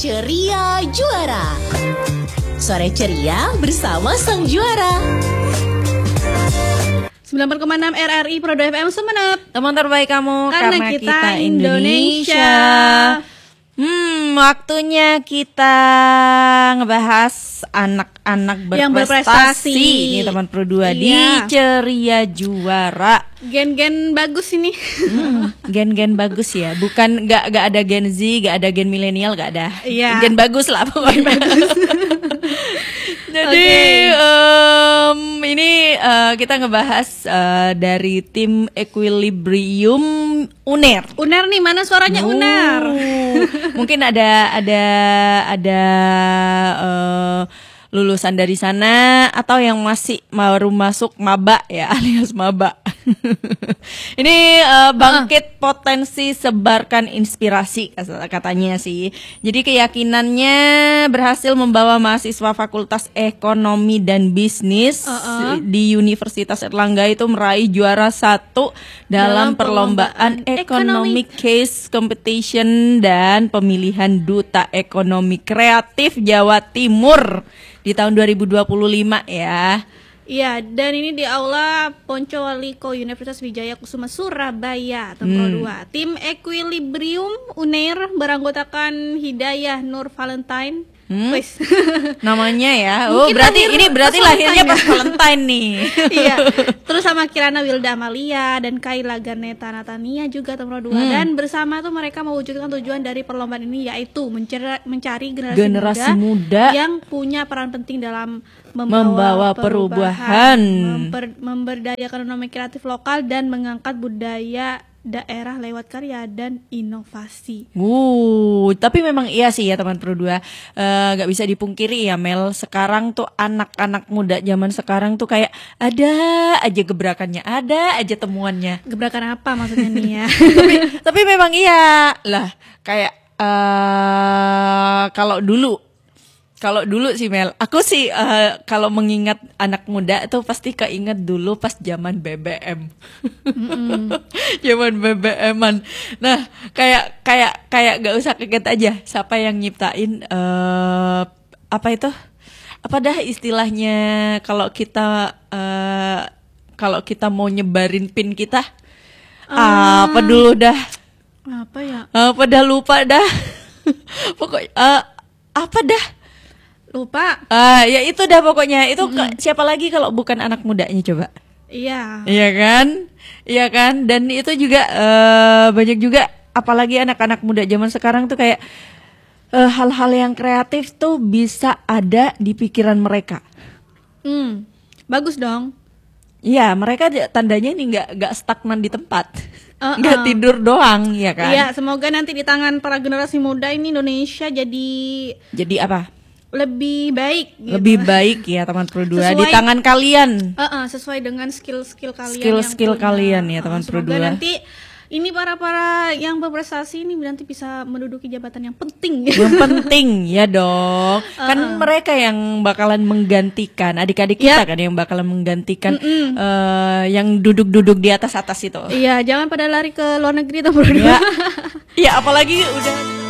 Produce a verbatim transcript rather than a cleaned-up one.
Ceria Juara. Sore ceria bersama sang juara. sembilan puluh koma enam R R I Pro dua F M Sumenep. Teman terbaik kamu Karena, karena kita, kita Indonesia. Indonesia. Hmm, waktunya kita ngebahas anak-anak berprestasi, Yang berprestasi. Ini teman Pro dua di Iya. Ceria Juara. Gen-gen bagus ini. Hmm, gen-gen bagus ya, bukan nggak nggak ada Gen Z, nggak ada Gen milenial, nggak ada. Iya. Gen bagus lah pokoknya. Jadi Okay. em, ini eh, kita ngebahas eh, dari tim Equilibrium Uner. Uner nih, mana suaranya Oh, Uner? Mungkin ada ada ada eh, lulusan dari sana atau yang masih baru masuk maba ya, alias maba. Ini eh, bangkit potensi, sebarkan inspirasi katanya sih. Jadi keyakinannya berhasil membawa mahasiswa Fakultas Ekonomi dan Bisnis Uh-uh. di Universitas Erlangga itu meraih juara satu dalam, Dalam perlombaan perlombaan Economic Case Competition dan pemilihan Duta Ekonomi Kreatif Jawa Timur di tahun dua ribu dua puluh lima ya. Iya, dan ini di Aula Poncowaliko Universitas Wijaya Kusuma Surabaya, Tempro Hmm. dua. Tim Equilibrium Uner beranggotakan Hidayah Nur Valentine. Hmm? Wes. Namanya ya. Oh, Mungkin berarti lahir ini berarti pas lahirnya Valentine pas ya? Valentine nih. Iya. Terus sama Kirana Wilda Amalia dan Kayla Ganeta Natania juga Tempro dua. Hmm. Dan bersama tuh mereka mewujudkan tujuan dari perlombaan ini, yaitu mencari, mencari generasi, Generasi muda, muda yang punya peran penting dalam membawa membawa, perubahan. perubahan, memper- memberdayakan ekonomi kreatif lokal dan mengangkat budaya daerah lewat karya dan inovasi. Wuh, tapi memang iya sih ya teman Pro dua, Eh, nggak bisa dipungkiri ya Mel, sekarang tuh anak-anak muda zaman sekarang tuh kayak ada aja gebrakannya, ada aja temuannya. Gebrakan apa maksudnya nih ya? tapi tapi memang iya lah, kayak eh kalau dulu kalau dulu sih Mel, aku sih eh, kalau mengingat anak muda tuh pasti keinget dulu pas zaman B B M. Zaman B B M-an. Nah, kayak kayak kayak gak usah kaget aja siapa yang nyiptain eh apa itu? Apa dah istilahnya kalau kita eh kalau kita mau nyebarin pin kita? Ah. Apa dulu dah? Apa ya? Apa dah lupa dah. Pokoknya eh, apa dah? Lupa. Ah, ya itu dah pokoknya. Itu ke- siapa lagi kalau bukan anak mudanya coba? Iya. Iya kan? Iya kan? Dan itu juga eh, banyak juga, apalagi anak-anak muda zaman sekarang tuh kayak eh, hal-hal yang kreatif tuh bisa ada di pikiran mereka. Hmm. Bagus dong. Iya, mereka j- tandanya nih nggak nggak stagnan di tempat, Uh-uh. nggak tidur doang, ya kan? Iya, semoga nanti di tangan para generasi muda ini Indonesia jadi Jadi apa? lebih baik gitu. Lebih baik ya teman Pro dua di Sesuai- tangan kalian. Uh-uh, sesuai dengan skill-skill kalian. Skill-skill yang punya. kalian ya, teman Uh, Pro semoga dua. nanti ini para-para yang berprestasi ini nanti bisa menduduki jabatan yang penting. Yang penting ya dong. Kan Uh-uh. mereka yang bakalan menggantikan adik-adik kita Yap. kan yang bakalan menggantikan eh, yang duduk-duduk di atas-atas itu. Iya, jangan pada lari ke luar negeri tuh bro. Ya. Ya apalagi udah